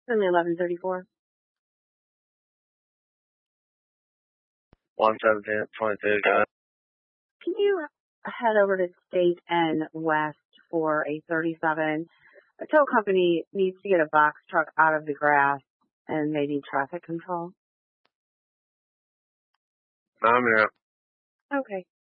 Only 1134. 117.22, guys. Can you head over to State and West for a 37? A tow company needs to get a box truck out of the grass and they need traffic control. I'm here. Okay.